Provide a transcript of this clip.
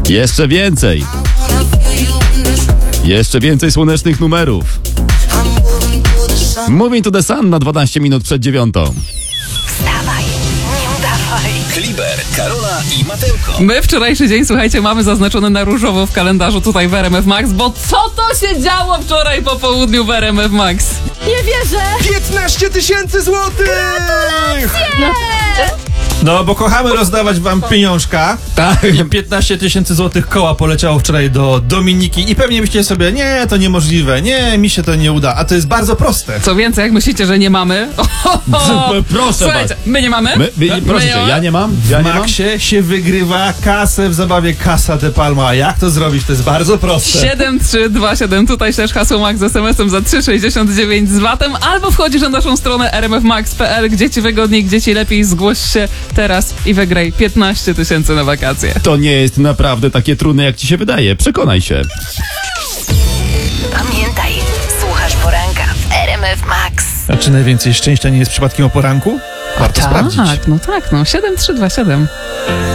Jeszcze więcej. Jeszcze więcej słonecznych numerów. Moving to the Sun na 12 minut przed 9. Wstawaj, nie udawaj. Kliber, Karola i Matełko. My wczorajszy dzień, słuchajcie, mamy zaznaczony na różowo w kalendarzu tutaj w RMF Max, bo co to się działo wczoraj po południu w RMF Max? Nie wierzę! 15 000 złotych! No, bo kochamy rozdawać wam pieniążka. Tak. I 15 000 złotych koła poleciało wczoraj do Dominiki i pewnie myślicie sobie, nie, to niemożliwe, nie, mi się to nie uda, a to jest bardzo proste. Co więcej, jak myślicie, że nie mamy? Proszę Słuchajcie, was. my nie mamy? Proszę cię, ja nie mam. W Maxie się wygrywa kasę w zabawie Casa de Palma. A jak to zrobić? To jest bardzo proste. 7327, tutaj też hasło Max z SMS-em za 3,69 z VAT-em, albo wchodzisz na naszą stronę rmfmax.pl, gdzie ci wygodniej, gdzie ci lepiej, zgłoś się teraz i wygraj 15 000 na wakacje. To nie jest naprawdę takie trudne, jak ci się wydaje. Przekonaj się. Pamiętaj, słuchasz poranka w RMF Max. A czy najwięcej szczęścia nie jest przypadkiem o poranku? Warto sprawdzić. Tak, no 7327.